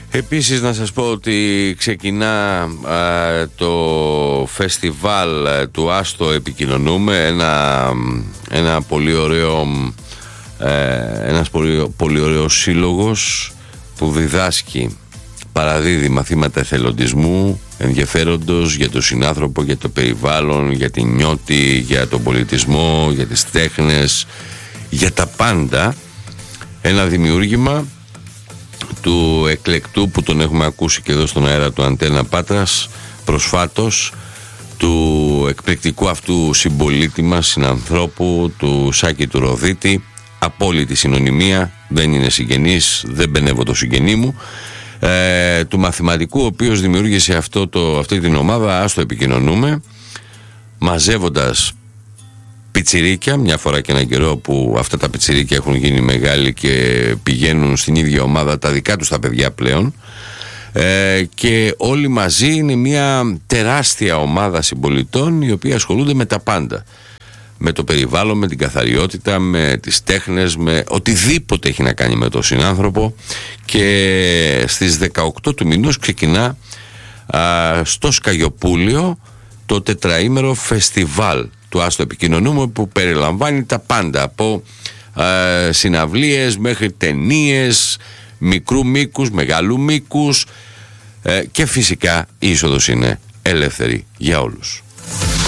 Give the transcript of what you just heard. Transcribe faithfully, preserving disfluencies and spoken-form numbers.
Επίσης να σας πω ότι ξεκινά α, το φεστιβάλ α, του Άστο Επικοινωνούμε, ένα, ένα πολύ ωραίο ε, ένας πολύ, πολύ ωραίος σύλλογος που διδάσκει, παραδίδει μαθήματα εθελοντισμού, ενδιαφέροντος για τον συνάνθρωπο, για το περιβάλλον, για την νιώτη, για τον πολιτισμό, για τις τέχνες, για τα πάντα. Ένα δημιούργημα του εκλεκτού που τον έχουμε ακούσει και εδώ στον αέρα του Αντένα Πάτρας προσφάτως, του εκπληκτικού αυτού συμπολίτη μας, συνανθρώπου, του Σάκη του Ροδίτη. Απόλυτη συνωνυμία, δεν είναι συγγενής, δεν μπενεύω το συγγενή μου, ε, του μαθηματικού ο οποίος δημιούργησε αυτό το, αυτή την ομάδα, ας το επικοινωνούμε, μαζεύοντας πιτσιρίκια, μια φορά και έναν καιρό που αυτά τα πιτσιρίκια έχουν γίνει μεγάλοι και πηγαίνουν στην ίδια ομάδα τα δικά τους τα παιδιά πλέον, ε, και όλοι μαζί είναι μια τεράστια ομάδα συμπολιτών οι οποίοι ασχολούνται με τα πάντα, με το περιβάλλον, με την καθαριότητα, με τις τέχνες, με οτιδήποτε έχει να κάνει με τον συνάνθρωπο. Και στις δεκαοκτώ του μηνός ξεκινά α, στο Σκαγιοπούλιο το τετραήμερο φεστιβάλ του Άστο Επικοινωνούμε, που περιλαμβάνει τα πάντα, από α, συναυλίες μέχρι ταινίες μικρού μήκους, μεγάλου μήκους, ε, και φυσικά η είσοδος είναι ελεύθερη για όλους.